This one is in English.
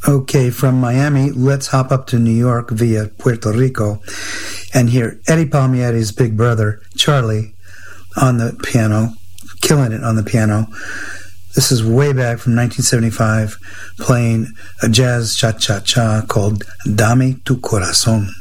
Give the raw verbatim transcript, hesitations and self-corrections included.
Okay, from Miami, let's hop up to New York via Puerto Rico and hear Eddie Palmieri's big brother, Charlie, on the piano, killing it on the piano. This is way back from nineteen seventy-five, playing a jazz cha-cha-cha called Dame tu Corazón.